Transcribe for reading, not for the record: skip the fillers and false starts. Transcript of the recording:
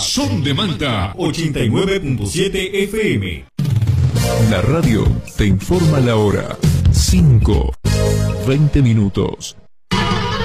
Son de Manta 89.7 FM. La radio te informa la hora. 5:20.